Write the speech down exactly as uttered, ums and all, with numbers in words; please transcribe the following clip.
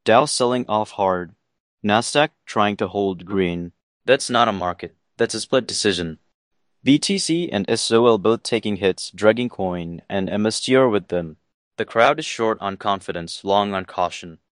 Dow selling off hard. Nasdaq trying to hold green. That's not a market. That's a split decision. B T C and S O L both taking hits, dragging coin, and M S T R with them. The crowd is short on confidence, long on caution.